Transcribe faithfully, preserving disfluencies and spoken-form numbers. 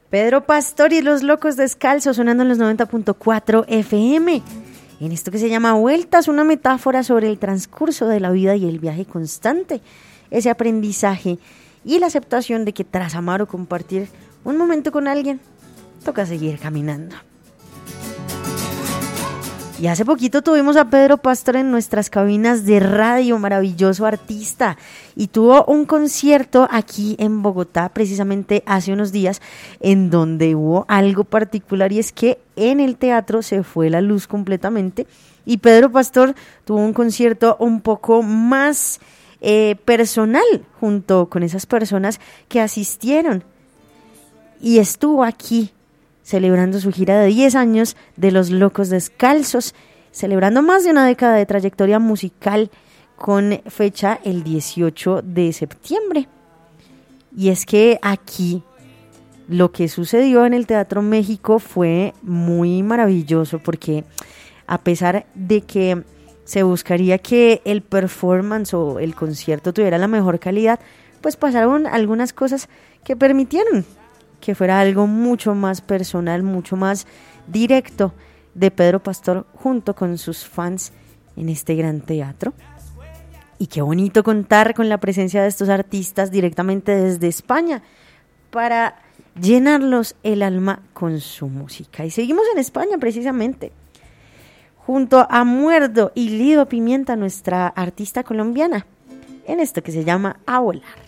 Pedro Pastor y los Locos Descalzos sonando en los noventa punto cuatro F M. En esto que se llama Vueltas, una metáfora sobre el transcurso de la vida y el viaje constante, ese aprendizaje y la aceptación de que tras amar o compartir un momento con alguien, toca seguir caminando. Y hace poquito tuvimos a Pedro Pastor en nuestras cabinas de radio, maravilloso artista, y tuvo un concierto aquí en Bogotá, precisamente hace unos días, en donde hubo algo particular, y es que en el teatro se fue la luz completamente, y Pedro Pastor tuvo un concierto un poco más eh, personal, junto con esas personas que asistieron, y estuvo aquí celebrando su gira de diez años de Los Locos Descalzos, celebrando más de una década de trayectoria musical con fecha el dieciocho de septiembre. Y es que aquí lo que sucedió en el Teatro México fue muy maravilloso, porque a pesar de que se buscaría que el performance o el concierto tuviera la mejor calidad, pues pasaron algunas cosas que permitieron que fuera algo mucho más personal, mucho más directo de Pedro Pastor junto con sus fans en este gran teatro. Y qué bonito contar con la presencia de estos artistas directamente desde España para llenarlos el alma con su música. Y seguimos en España precisamente, junto a Muerdo y Lido Pimienta, nuestra artista colombiana, en esto que se llama A Volar.